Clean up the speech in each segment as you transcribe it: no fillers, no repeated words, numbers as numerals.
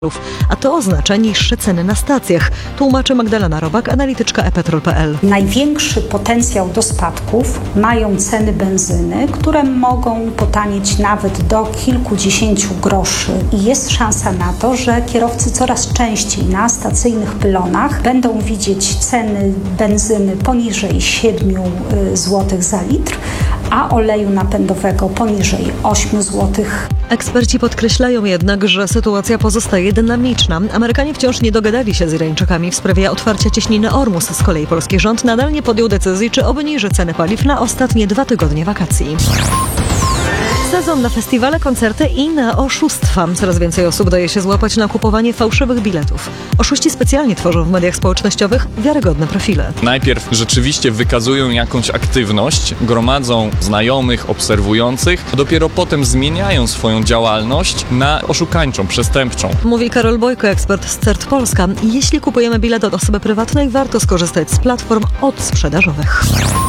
a to oznacza niższe ceny na stacjach. Tłumaczy Magdalena Robak, analityczka ePetrol.pl. Największy potencjał do spadków mają ceny benzyny, które mogą potanieć nawet do kilkudziesięciu groszy. I jest szansa na to, że kierowcy coraz częściej na stacyjnych pylonach będą widzieć ceny benzyny poniżej 7 zł za litr, a oleju napędowego poniżej 8 zł. Eksperci podkreślają jednak, że sytuacja pozostaje dynamiczna. Amerykanie wciąż nie dogadali się z Irańczykami w sprawie otwarcia cieśniny Ormus. Z kolei polski rząd nadal nie podjął decyzji, czy obniży ceny paliw na ostatnie 2 tygodnie wakacji. Sezon na festiwale, koncerty i na oszustwa. Coraz więcej osób daje się złapać na kupowanie fałszywych biletów. Oszuści specjalnie tworzą w mediach społecznościowych wiarygodne profile. Najpierw rzeczywiście wykazują jakąś aktywność, gromadzą znajomych, obserwujących, a dopiero potem zmieniają swoją działalność na oszukańczą, przestępczą. Mówi Karol Bojko, ekspert z CERT Polska. Jeśli kupujemy bilet od osoby prywatnej, warto skorzystać z platform odsprzedażowych.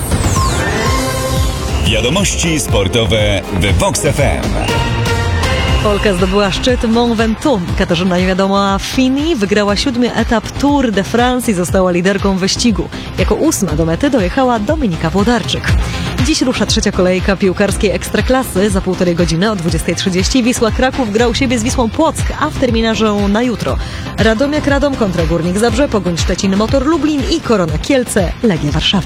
Wiadomości sportowe w Vox FM. Polka zdobyła szczyt Mont Ventoux. Katarzyna Niewiadoma-Fini wygrała 7. etap Tour de France i została liderką wyścigu. Jako 8. do mety dojechała Dominika Włodarczyk. Dziś rusza 3. kolejka piłkarskiej Ekstraklasy. Za 1,5 godziny o 20:30 Wisła Kraków gra u siebie z Wisłą Płock, a w terminarzu na jutro Radomiak Radom kontra Górnik Zabrze, Pogoń Szczecin Motor Lublin i Korona Kielce Legia Warszawa.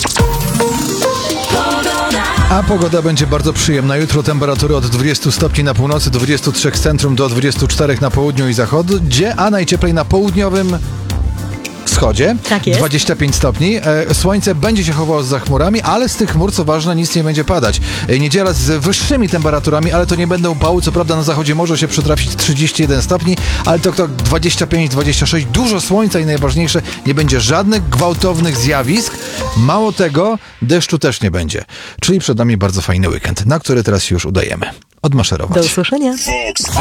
A pogoda będzie bardzo przyjemna. Jutro temperatury od 20 stopni na północy, 23 w centrum do 24 na południu i zachodzie, a najcieplej na południowym wschodzie. Tak jest. 25 stopni. Słońce będzie się chowało za chmurami, ale z tych chmur, co ważne, nic nie będzie padać. Niedziela z wyższymi temperaturami, ale to nie będą upały. Co prawda na zachodzie może się przytrafić 31 stopni, ale to 25-26. Dużo słońca i najważniejsze, nie będzie żadnych gwałtownych zjawisk. Mało tego, deszczu też nie będzie. Czyli przed nami bardzo fajny weekend, na który teraz się już udajemy odmaszerować. Do usłyszenia.